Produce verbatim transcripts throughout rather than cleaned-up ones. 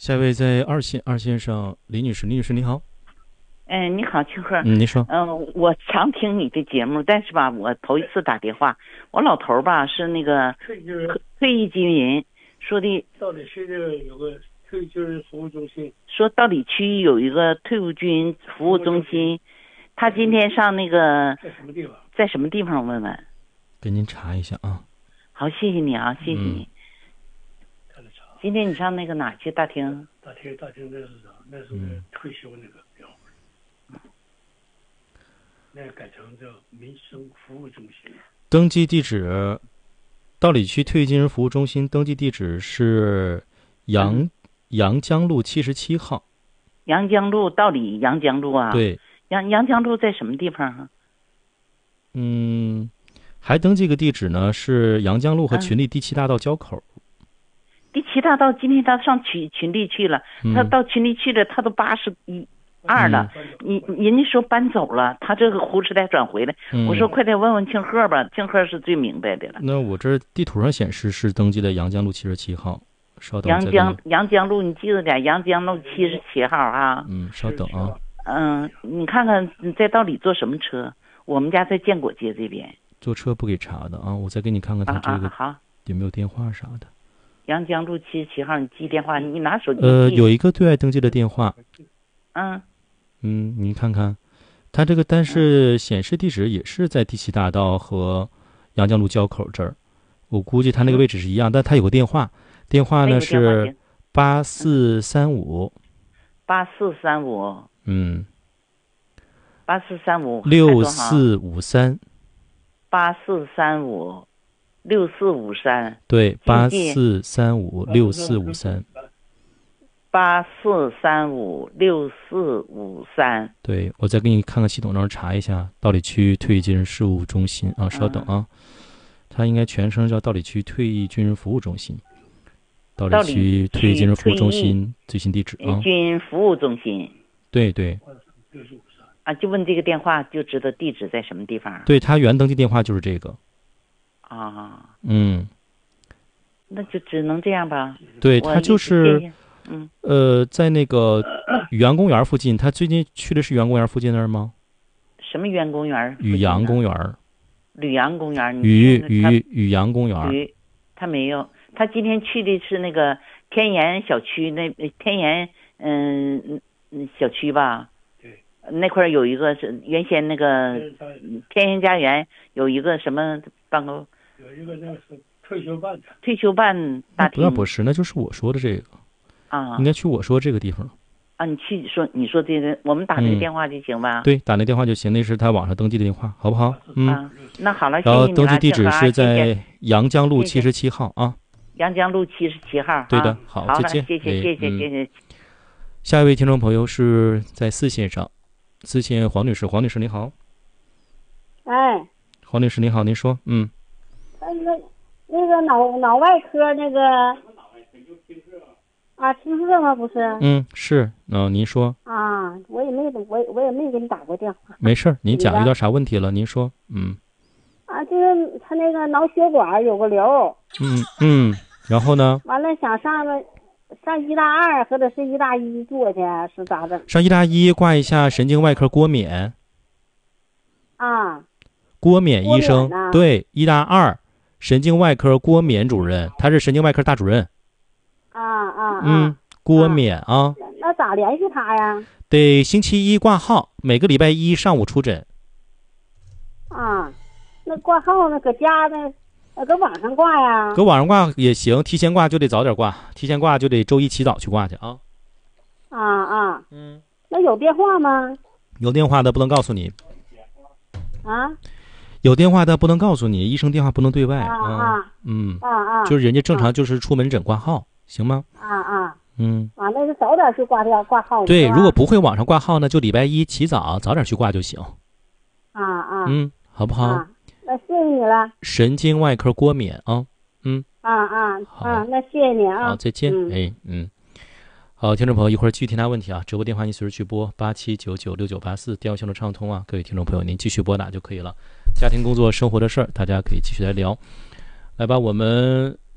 下一位在二线二线上，李女士，李女士你好。 哎，你好，庆贺。 嗯，你说。 嗯、呃，我常听你的节目，但是吧，我头一次打电话。我老头儿吧是那个退役军人，说的道里区这个有个退役军人服务中心， 说道里区有一个退伍军服务中心。他今天上那个在什么地方？ 在什么地方？问问。 给您查一下啊。 好，谢谢你啊，谢谢你。 看着查。 今天你上那个哪去？大厅。 大厅，大厅那是啥？那是个退休那个地方。嗯、那改成叫民生服务中心。 登记地址，道里区退役军人服务中心，登记地址是阳、嗯、阳江路七十七号。 阳江路，道里阳江路啊？ 对。 阳阳江路在什么地方啊？ 嗯，还登记个地址呢，是阳江路和群力第七大道交口。 嗯、第七大道今天他上群群力去了， 嗯、 他到群力去了，他都八十一二了。你、嗯、人家说搬走了，他这个胡时代转回来。 嗯、 我说快点问问庆贺吧，庆贺是最明白的了。 那我这地图上显示是登记的阳江路七十七号。稍等。 阳江阳江路，你记着点，阳江路七十七号啊。 嗯，稍等啊。 嗯，你看看你在道里坐什么车？我们家在建国街这边。 坐车不给查的啊，我再给你看看他这个好有没有电话啥的。 阳江路七十七号，你记电话，你拿手机。 呃，有一个对外登记的电话。 嗯。 嗯，您看看，他这个但是显示地址也是在第七大道和阳江路交口这儿，我估计他那个位置是一样，嗯、但他有个电话，电话呢是八四三五。 八四三五。 嗯。 八四三五六四五三。 八四三五六四五三。 对，八四三五六四五三。 八四三五六四五三。 对，我再给你看看系统上查一下，道里区退役军人事务中心啊，稍等啊，它、嗯、应该全称叫道里区退役军人服务中心。道里区退役军人服务中心最新地址啊。 军人服务中心。 对对。 啊，就问这个电话就知道地址在什么地方。 对，他原登记电话就是这个。 啊。 嗯。 那就只能这样吧。 对，他就是， 嗯， 呃，在那个雨阳公园附近。他最近去的是雨阳公园附近那儿吗？ 什么园公园？ 雨阳公园。 吕阳公园。 雨雨雨阳公园。 雨，他没有。他今天去的是那个天岩小区，那天岩嗯嗯小区吧。那块有一个是原先那个天岩家园有一个什么办公， 有一个那个是退休办的退休办大厅。 那不是，那就是我说的这个啊， 应该去我说这个地方啊。你去说你说这个，我们打那个电话就行吧？ 嗯、对，打那电话就行，那是他网上登记的电话，好不好？嗯， 啊、那好了， 然后登记地址是在谢谢阳江路七十七号啊。 阳江路七十七号。 对的，好， 好再见。 谢谢谢谢谢谢、嗯。 下一位听众朋友是在四线上。四线黄女士，黄女士你好。 哎， 黄女士你好，您说。嗯。 那那个脑脑外科那个啊，听贺吗？不是。 嗯，是。嗯、呃，您说。 啊，我也没我我也没给你打过电话。 没事，您讲遇到啥问题了？您说。嗯。 啊，就是他那个脑血管有个瘤。 嗯嗯，然后呢？ 完了，想上了。上医大二或者是医大一做去是咋的？ 上医大一挂一下神经外科郭冕。 啊。 郭冕医生。 啊、 对，医大二神经外科郭冕主任，他是神经外科大主任。 啊啊嗯，郭冕啊。 啊那咋联系他呀？ 得星期一挂号，每个礼拜一上午出诊。 啊，那挂号呢？搁家呢？搁网上挂呀？ 搁网上挂也行，提前挂就得早点挂，提前挂就得周一起早去挂去啊。 啊啊， 嗯， 那有电话吗？ 有电话的不能告诉你。 啊？ 有电话的不能告诉你，医生电话不能对外啊啊。嗯啊啊， 就是人家正常就是出门诊挂号， 啊、 行吗？ 啊啊。 嗯。 啊，那是早点去挂掉挂号。 对，如果不会网上挂号呢，就礼拜一起早早点去挂就行。 啊啊。 嗯，好不好？ 啊那谢谢你了， 神经外科郭冕啊，嗯， 啊啊啊，那谢谢你啊， 好，再见， 嗯、 哎，嗯，好，听众朋友，一会儿继续听他问题啊，直播电话您随时去拨八七九九六九八四，电话线路畅通啊，各位听众朋友，您继续拨打就可以了。家庭、工作、生活的事儿，大家可以继续来聊。来吧，我们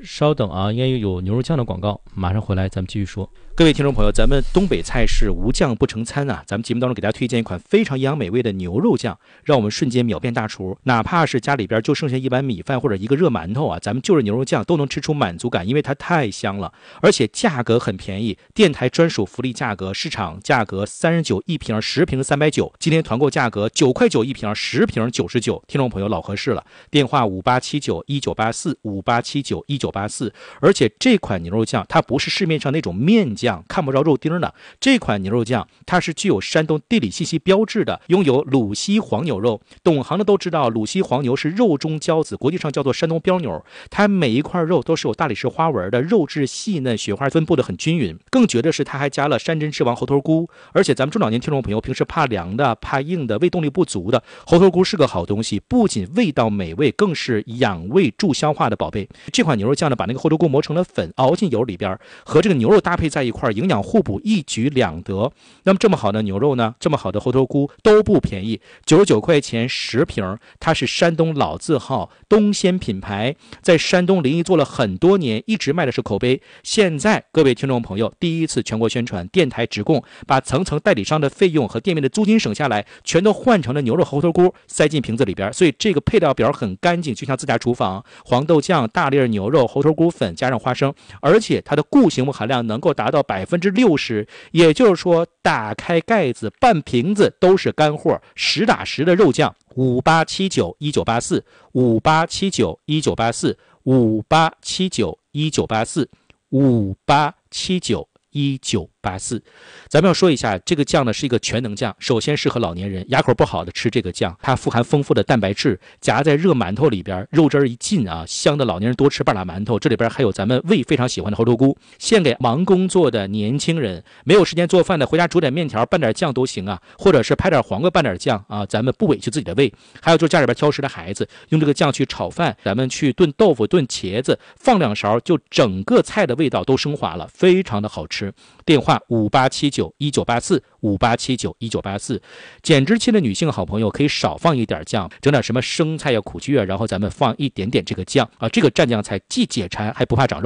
稍等啊，应该有牛肉酱的广告，马上回来咱们继续说。各位听众朋友，咱们东北菜是无酱不成餐啊！咱们节目当中给大家推荐一款非常营养美味的牛肉酱，让我们瞬间秒变大厨。哪怕是家里边就剩下一碗米饭或者一个热馒头啊，咱们就着牛肉酱都能吃出满足感，因为它太香了，而且价格很便宜，电台专属福利价格，市场价格三十九一瓶，十瓶三百九，今天团购价格九块九一瓶，十瓶九十九，听众朋友老合适了。电话五八七九一九八四五八七九一九八四，而且这款牛肉酱它不是市面上那种面酱。看不着肉丁的这款牛肉酱，它是具有山东地理信息标志的，拥有鲁西黄牛肉。懂行的都知道，鲁西黄牛是肉中骄子，国际上叫做山东标牛。它每一块肉都是有大理石花纹的，肉质细嫩，雪花分布的很均匀。更绝的是，它还加了山珍之王猴头菇。而且咱们中老年听众朋友平时怕凉的、怕硬的、胃动力不足的，猴头菇是个好东西，不仅味道美味，更是养胃助消化的宝贝。这款牛肉酱呢，把那个猴头菇磨成了粉，熬进油里边，和这个牛肉搭配在一块，营养互补，一举两得。那么这么好的牛肉呢，这么好的猴头菇都不便宜，九十九块钱十瓶。它是山东老字号东鲜品牌，在山东临沂做了很多年，一直卖的是口碑。现在各位听众朋友第一次全国宣传，电台直供，把层层代理商的费用和店面的租金省下来，全都换成了牛肉猴头菇，塞进瓶子里边。所以这个配料表很干净，就像自家厨房。黄豆酱、大粒牛肉、猴头菇粉加上花生，而且它的固形物含量能够达到百分之六十，也就是说打开盖子半瓶子都是干货，实打实的肉酱。五八七九一九八四五八七九一九八四五八七九一九八四五八七九一九八四。咱们要说一下，这个酱呢是一个全能酱，首先适合老年人，牙口不好的吃这个酱，它富含丰富的蛋白质，夹在热馒头里边，肉汁一进啊，香的老年人多吃半拉馒头。这里边还有咱们胃非常喜欢的猴头菇，献给忙工作的年轻人，没有时间做饭的，回家煮点面条拌点酱都行啊，或者是拍点黄瓜拌点酱啊，咱们不委屈自己的胃。还有就是家里边挑食的孩子，用这个酱去炒饭，咱们去炖豆腐、炖茄子，放两勺，就整个菜的味道都升华了，非常的好吃。电话五八七九一九八四五八七九一九八四。减脂期的女性好朋友可以少放一点酱，整点什么生菜呀、苦菊啊，然后咱们放一点点这个酱啊，这个蘸酱菜既解馋还不怕长肉。